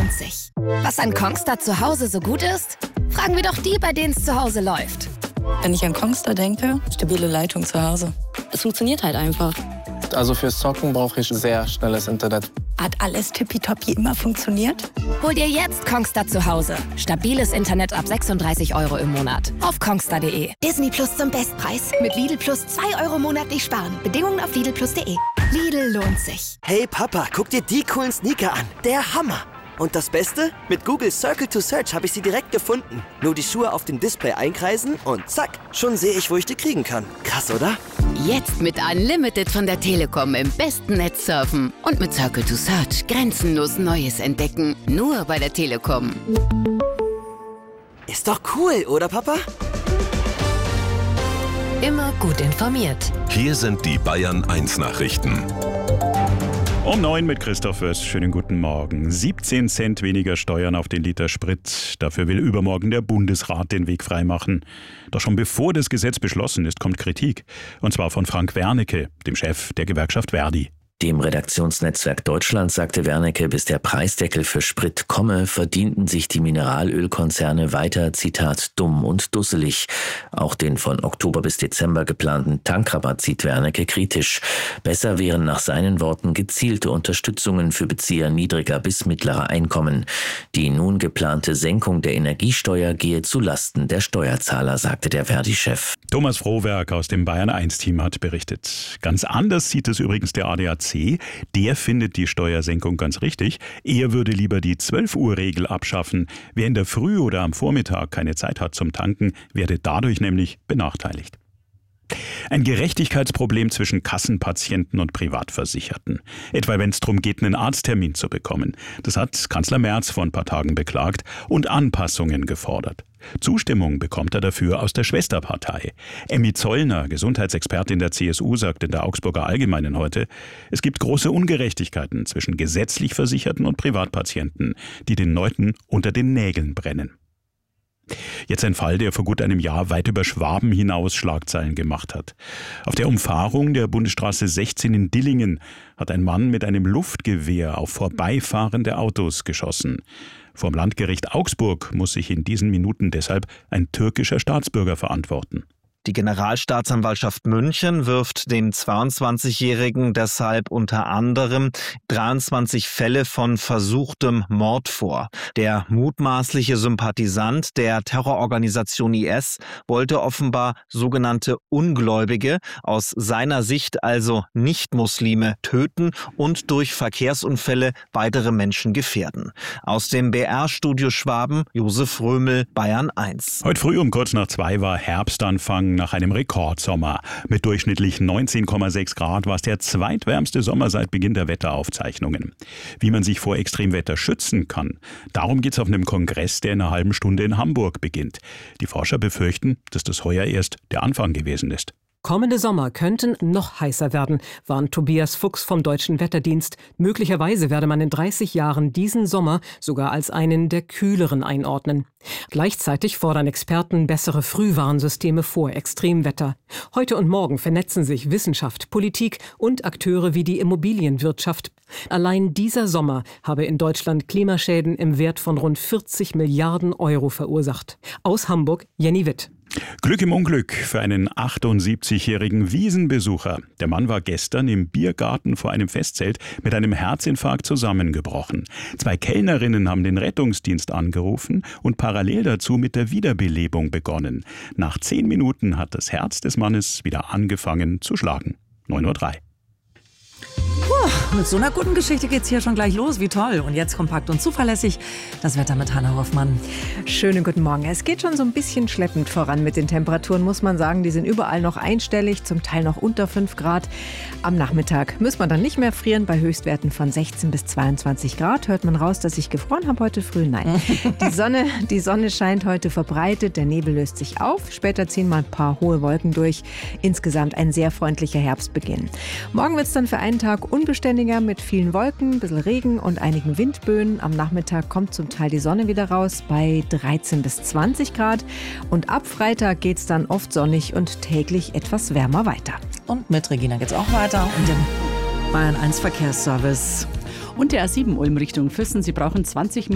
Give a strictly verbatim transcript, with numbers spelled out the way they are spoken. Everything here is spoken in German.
lohnt sich. Was an Kongstar zu Hause so gut ist? Fragen wir doch die, bei denen es zu Hause läuft. Wenn ich an Kongstar denke, stabile Leitung zu Hause. Es funktioniert halt einfach. Also fürs Zocken brauche ich sehr schnelles Internet. Hat alles tippitoppi immer funktioniert? Hol dir jetzt Kongstar zu Hause. Stabiles Internet ab sechsunddreißig Euro im Monat. Auf kongstar punkt de. Disney Plus zum Bestpreis. Mit Lidl Plus zwei Euro monatlich sparen. Bedingungen auf lidl plus punkt de. Lidl lohnt sich. Hey Papa, guck dir die coolen Sneaker an. Der Hammer. Und das Beste? Mit Google Circle to Search habe ich sie direkt gefunden. Nur die Schuhe auf dem Display einkreisen und zack, schon sehe ich, wo ich die kriegen kann. Krass, oder? Jetzt mit Unlimited von der Telekom im besten Netz surfen. Und mit Circle to Search grenzenlos Neues entdecken. Nur bei der Telekom. Ist doch cool, oder Papa? Immer gut informiert. Hier sind die Bayern eins Nachrichten. Um neun mit Christoph Wöss. Schönen guten Morgen. siebzehn Cent weniger Steuern auf den Liter Sprit. Dafür will übermorgen der Bundesrat den Weg freimachen. Doch schon bevor das Gesetz beschlossen ist, kommt Kritik. Und zwar von Frank Wernicke, dem Chef der Gewerkschaft Verdi. Dem Redaktionsnetzwerk Deutschland sagte Wernicke, bis der Preisdeckel für Sprit komme, verdienten sich die Mineralölkonzerne weiter, Zitat, dumm und dusselig. Auch den von Oktober bis Dezember geplanten Tankrabatt sieht Wernicke kritisch. Besser wären nach seinen Worten gezielte Unterstützungen für Bezieher niedriger bis mittlerer Einkommen. Die nun geplante Senkung der Energiesteuer gehe zu Lasten der Steuerzahler, sagte der Verdi-Chef. Thomas Frohwerk aus dem Bayern eins Team hat berichtet. Ganz anders sieht es übrigens der A D A C. Der findet die Steuersenkung ganz richtig. Er würde lieber die zwölf Uhr Regel abschaffen. Wer in der Früh oder am Vormittag keine Zeit hat zum Tanken, werde dadurch nämlich benachteiligt. Ein Gerechtigkeitsproblem zwischen Kassenpatienten und Privatversicherten. Etwa wenn es darum geht, einen Arzttermin zu bekommen. Das hat Kanzler Merz vor ein paar Tagen beklagt und Anpassungen gefordert. Zustimmung bekommt er dafür aus der Schwesterpartei. Emmy Zollner, Gesundheitsexpertin der C S U, sagt in der Augsburger Allgemeinen heute, es gibt große Ungerechtigkeiten zwischen gesetzlich Versicherten und Privatpatienten, die den Leuten unter den Nägeln brennen. Jetzt ein Fall, der vor gut einem Jahr weit über Schwaben hinaus Schlagzeilen gemacht hat. Auf der Umfahrung der Bundesstraße sechzehn in Dillingen hat ein Mann mit einem Luftgewehr auf vorbeifahrende Autos geschossen. Vom Landgericht Augsburg muss sich in diesen Minuten deshalb ein türkischer Staatsbürger verantworten. Die Generalstaatsanwaltschaft München wirft dem zweiundzwanzigjährigen deshalb unter anderem dreiundzwanzig Fälle von versuchtem Mord vor. Der mutmaßliche Sympathisant der Terrororganisation I S wollte offenbar sogenannte Ungläubige, aus seiner Sicht also Nicht-Muslime, töten und durch Verkehrsunfälle weitere Menschen gefährden. Aus dem B R-Studio Schwaben, Josef Römel, Bayern eins. Heute früh um kurz nach zwei war Herbstanfang nach einem Rekordsommer. Mit durchschnittlich neunzehn Komma sechs Grad war es der zweitwärmste Sommer seit Beginn der Wetteraufzeichnungen. Wie man sich vor Extremwetter schützen kann, darum geht es auf einem Kongress, der in einer halben Stunde in Hamburg beginnt. Die Forscher befürchten, dass das heuer erst der Anfang gewesen ist. Kommende Sommer könnten noch heißer werden, warnt Tobias Fuchs vom Deutschen Wetterdienst. Möglicherweise werde man in dreißig Jahren diesen Sommer sogar als einen der kühleren einordnen. Gleichzeitig fordern Experten bessere Frühwarnsysteme vor Extremwetter. Heute und morgen vernetzen sich Wissenschaft, Politik und Akteure wie die Immobilienwirtschaft. Allein dieser Sommer habe in Deutschland Klimaschäden im Wert von rund vierzig Milliarden Euro verursacht. Aus Hamburg, Jenny Witt. Glück im Unglück für einen achtundsiebzigjährigen Wiesenbesucher. Der Mann war gestern im Biergarten vor einem Festzelt mit einem Herzinfarkt zusammengebrochen. Zwei Kellnerinnen haben den Rettungsdienst angerufen und parallel dazu mit der Wiederbelebung begonnen. Nach zehn Minuten hat das Herz des Mannes wieder angefangen zu schlagen. neun Uhr drei. Puh, mit so einer guten Geschichte geht's hier schon gleich los. Wie toll. Und jetzt kompakt und zuverlässig das Wetter mit Hanna Hoffmann. Schönen guten Morgen. Es geht schon so ein bisschen schleppend voran mit den Temperaturen, muss man sagen. Die sind überall noch einstellig, zum Teil noch unter fünf Grad. Am Nachmittag muss man dann nicht mehr frieren. Bei Höchstwerten von sechzehn bis zweiundzwanzig Grad. Hört man raus, dass ich gefroren habe heute früh? Nein. Die Sonne, die Sonne scheint heute verbreitet. Der Nebel löst sich auf. Später ziehen mal ein paar hohe Wolken durch. Insgesamt ein sehr freundlicher Herbstbeginn. Morgen wird es dann für einen Tag unbeständiger mit vielen Wolken, ein bisschen Regen und einigen Windböen. Am Nachmittag kommt zum Teil die Sonne wieder raus bei dreizehn bis zwanzig Grad. Und ab Freitag geht es dann oft sonnig und täglich etwas wärmer weiter. Und mit Regina geht's auch weiter und dem Bayern eins Verkehrsservice. Und der A sieben Ulm Richtung Füssen. Sie brauchen zwanzig Minuten.